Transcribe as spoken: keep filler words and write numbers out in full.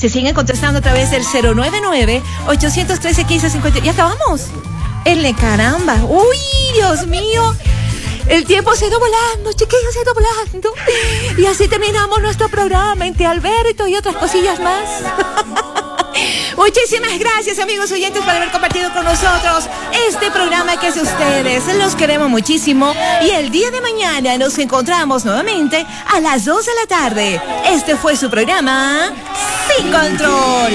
Se siguen contestando a través del cero nueve nueve, ocho uno tres, uno cinco cinco. ¿Y acabamos? ¡El caramba! ¡Uy, Dios mío! El tiempo se ha ido volando, chiquillos, se ha ido volando. Y así terminamos nuestro programa entre Alberto y otras cosillas más. Muchísimas gracias, amigos oyentes, por haber compartido con nosotros este programa que es de ustedes. Los queremos muchísimo y el día de mañana nos encontramos nuevamente a las dos de la tarde. Este fue su programa Sin Control.